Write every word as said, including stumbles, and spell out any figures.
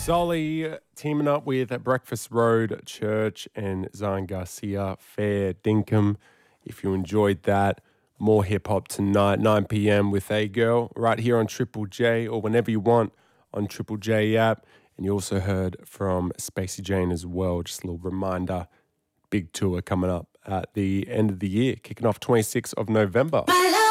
Solly teaming up with Breakfast Road Church and Zion Garcia, Fair Dinkum. If you enjoyed that, more hip-hop tonight, nine p.m. with A Girl, right here on Triple J, or whenever you want on Triple J app. And you also heard from Spacey Jane as well. Just a little reminder, big tour coming up at the end of the year, kicking off twenty-sixth of November.